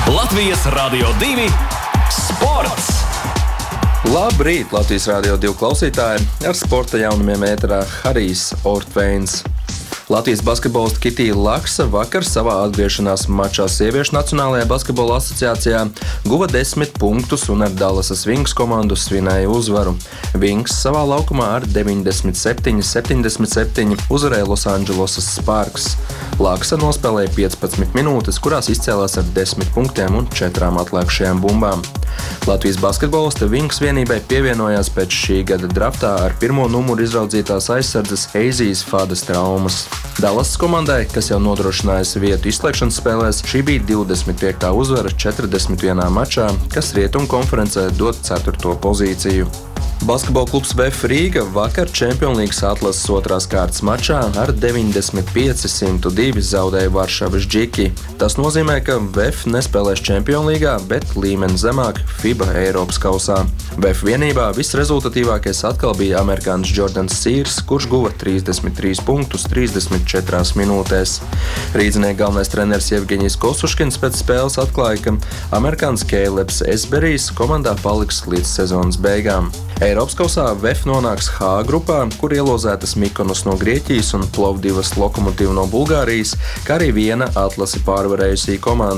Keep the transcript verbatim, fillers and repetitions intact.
Latvijas Radio divi sports! Labrīt, Latvijas Radio divi klausītāji! Ar sporta jaunumiem ēterā Harijs Ortveins. Latvijas basketbolista Kitija Laksa vakar savā atgriešanās mačā sieviešu Nacionālajā basketbola asociācijā guva desmit punktus un ar Dallasas Wings komandu svinēja uzvaru. Wings savā laukumā ar deviņdesmit septiņi septiņdesmit septiņi uzvarēja Losandželosas Sparks. Laksa nospēlēja piecpadsmit minūtes, kurās izcēlās ar desmit punktiem un četrām atlēkušajām bumbām. Latvijas basketbolista Wings vienībai pievienojās pēc šī gada draftā ar pirmo numuru izraudzītās aizsardzes Heizijas Fadas traumas. Dallasas komandai, kas jau nodrošinājusi vietu izslēgšanas spēlēs, šī bija divdesmit piektā uzvara četrdesmit vienā mačā, kas Rietumu konferencē dod ceturto pozīciju. Basketbola klubs V F Rīga vakar Čempionlīgas atlases otrās kārtas mačā ar deviņdesmit pieci simt divi zaudēja Varšavas Džiki. Tas nozīmē, ka V F nespēlēs Čempionlīgā, bet līmeni zemāk FIBA Eiropas kausā. V F vienībā visrezultatīvākais atkal bija amerikānis Jordans Sears, kurš guva trīsdesmit trīs punktus trīsdesmit četrās minūtēs. Rīdzinieka galvenais treneris Jevgeņijs Kosuškins pēc spēles atklāja, ka amerikānis Keilebs Esberijs komandā paliks līdz sezonas beigām. Eiropas kausā V F nonāks H grupā, kur ielozētas Mikonos no Grieķijas un Plovdivas Lokomotiva no Bulgārijas, kā arī viena atlasi pārvarējusī komanda